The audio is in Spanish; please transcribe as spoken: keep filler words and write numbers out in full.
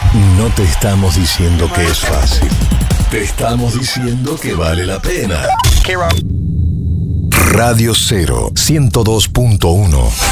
No te estamos diciendo que es fácil. Te estamos diciendo que vale la pena. Radio Cero, ciento dos punto uno.